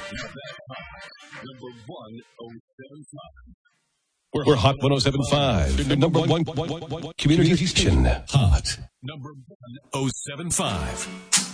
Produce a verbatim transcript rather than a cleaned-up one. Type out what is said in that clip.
Number one oh seven five. We're Hot one oh seven point five. Number one, one, one, one community station. Hot. Number one oh seven five.